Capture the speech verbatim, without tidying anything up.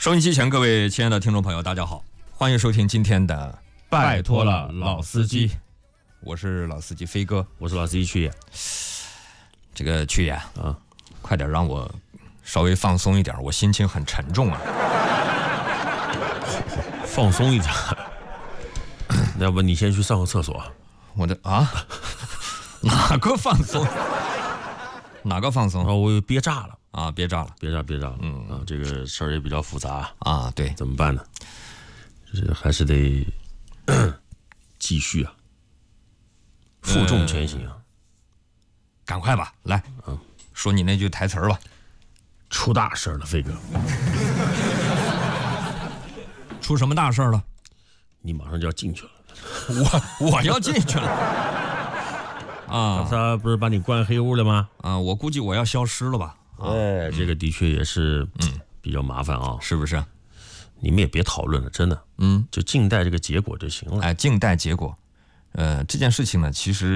收音机前各位亲爱的听众朋友，大家好，欢迎收听今天的拜托了老司机， 我是老司机飞哥， 我是老司机曲野。 这个曲野啊， 快点让我稍微放松一点，我心情很沉重啊。 放松一点，要不你先去上个厕所。 我的啊，哪个放松？哪个放松？ 然后我又憋炸了啊！憋炸了， 憋炸憋炸了。嗯啊，这个事儿也比较复杂啊。对， 怎么办呢？就是还是得继续啊，负重前行啊。呃、 赶快吧，来，嗯，说你那句台词儿吧。 出大事了，飞哥。 出什么大事了？ 你马上就要进去了。 我我要进去了。啊， 他不是把你关黑屋了吗？ 啊，我估计我要消失了吧？ 啊、哎，这个的确也是，嗯，比较麻烦啊， 是不是？ 你们也别讨论了，真的，嗯，就静待这个结果就行了。 哎，静待结果。呃，这件事情呢，其实。